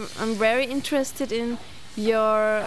I'm very interested in your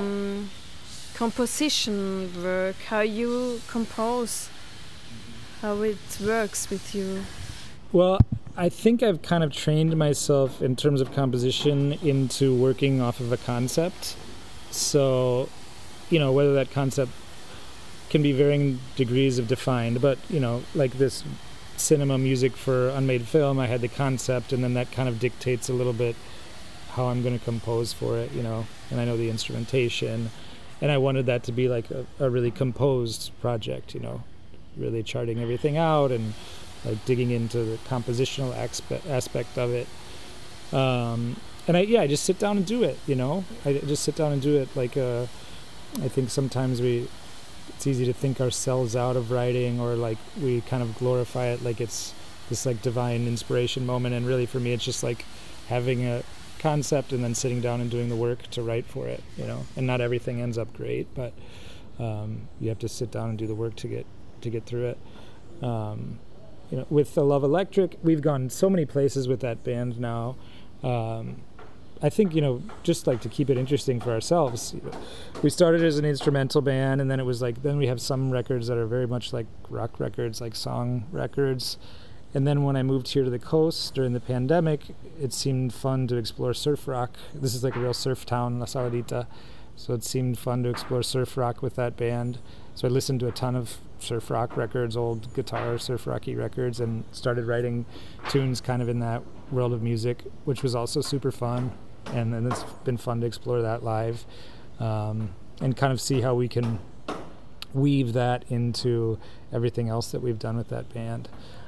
composition work, how you compose, how it works with you. Well, I think I've kind of trained myself in terms of composition into working off of a concept. So, whether that concept can be varying degrees of defined, but, like this cinema music for unmade film, I had the concept, and then that kind of dictates a little bit how I'm going to compose for it, and I know the instrumentation, and I wanted that to be like a really composed project, really charting everything out and like digging into the compositional aspect of it. And I just sit down and do it, I just sit down and do it. Like, I think sometimes it's easy to think ourselves out of writing, or like we kind of glorify it like it's this like divine inspiration moment. And really for me, it's just like having a concept and then sitting down and doing the work to write for it, and not everything ends up great, but you have to sit down and do the work to get through it. With the Love Electric, we've gone so many places with that band now. I think, just like to keep it interesting for ourselves, we started as an instrumental band, and then it was like, then we have some records that are very much like rock records, like song records. And then when I moved here to the coast during the pandemic, it seemed fun to explore surf rock. This is like a real surf town, La Saladita. So it seemed fun to explore surf rock with that band. So I listened to a ton of surf rock records, old guitar surf rocky records, and started writing tunes kind of in that world of music, which was also super fun. And then it's been fun to explore that live, and kind of see how we can weave that into everything else that we've done with that band.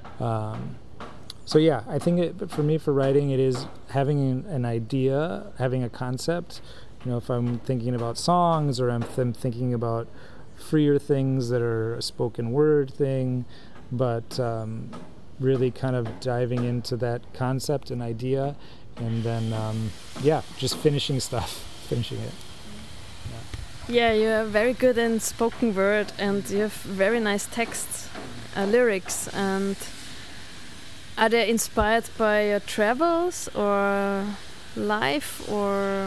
So yeah, I think for me, for writing, it is having an idea, having a concept. If I'm thinking about songs, or I'm thinking about freer things that are a spoken word thing, but really kind of diving into that concept and idea, and then just finishing it. Yeah, you are very good in spoken word, and you have very nice texts, lyrics. And are they inspired by your travels or life, or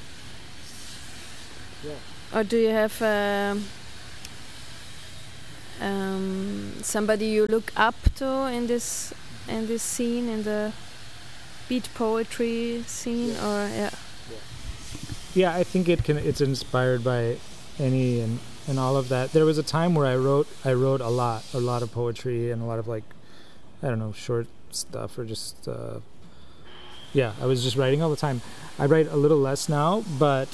do you have somebody you look up to in this scene, in the beat poetry scene? Yeah, I think it's inspired by any and all of that. There was a time where I wrote a lot of poetry, and a lot of, like, I don't know, short stuff, or just I was just writing all the time. I write a little less now, but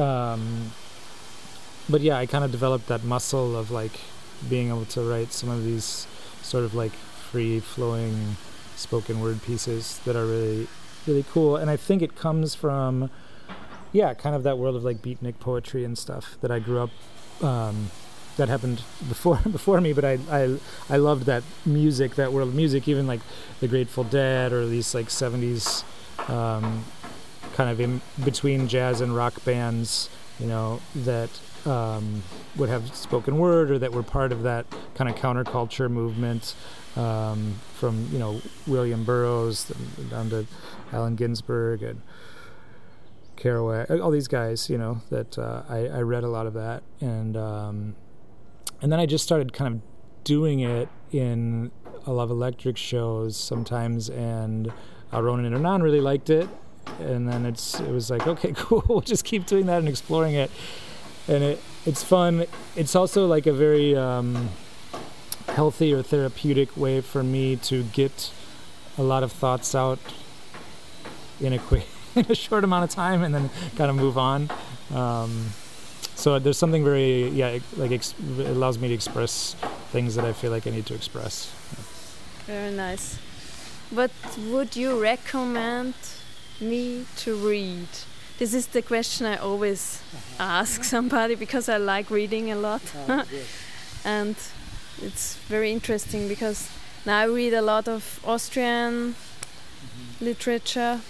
yeah, I kind of developed that muscle of like being able to write some of these sort of like free flowing spoken word pieces that are really, really cool. And I think it comes from kind of that world of like beatnik poetry and stuff that I grew up, that happened before me, but I loved that music, that world of music, even like the Grateful Dead, or these like 70s kind of in between jazz and rock bands, that would have spoken word, or that were part of that kind of counterculture movement, from William Burroughs down to Allen Ginsberg and Kerouac, all these guys, that I read a lot of that, and then I just started kind of doing it in a Love Electric shows sometimes, and Ronan and Hernan really liked it, and then it was like, okay, cool, we'll just keep doing that and exploring it, and it's fun. It's also like a very healthy or therapeutic way for me to get a lot of thoughts out in a short amount of time, and then kind of move on. So there's something very, it allows me to express things that I feel like I need to express. Very nice. What would you recommend me to read? This is the question I always ask somebody, because I like reading a lot. And it's very interesting, because now I read a lot of Austrian literature,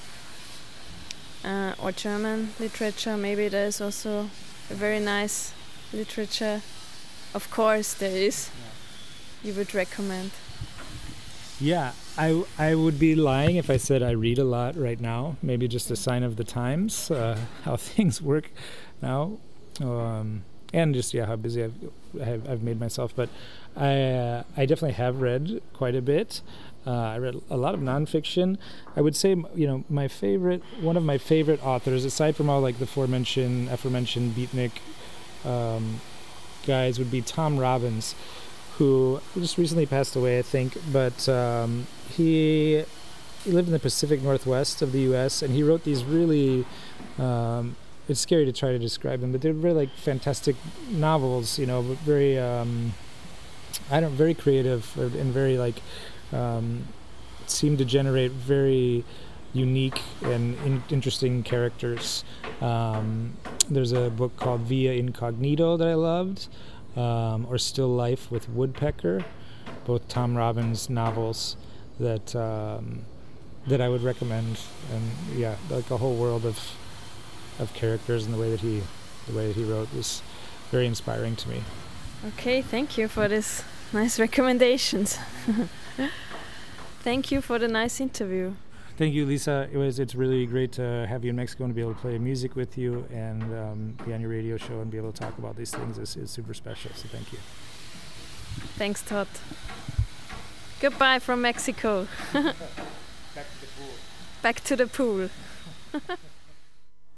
or German literature. Maybe there is also a very nice literature. Of course there is. You would recommend? Yeah, I would be lying if I said I read a lot right now. Maybe just a sign of the times, how things work now, and just how busy I've made myself. But I definitely have read quite a bit. I read a lot of nonfiction. I would say, one of my favorite authors, aside from all like the aforementioned beatnik guys, would be Tom Robbins, who just recently passed away, I think. But he lived in the Pacific Northwest of the U.S. and he wrote these really. It's scary to try to describe them, but they're really like fantastic novels, but very, very creative and very like. Seem to generate very unique and interesting characters. There's a book called Via Incognito that I loved, or Still Life with Woodpecker, both Tom Robbins novels that I would recommend. And like a whole world of characters, and the way that he wrote was very inspiring to me. Okay, thank you for this nice recommendations. Thank you for the nice interview. Thank you, Lisa. It's really great to have you in Mexico and be able to play music with you and be on your radio show and be able to talk about these things is super special. So thank you. Thanks, Todd. Goodbye from Mexico. Back to the pool. Back to the pool.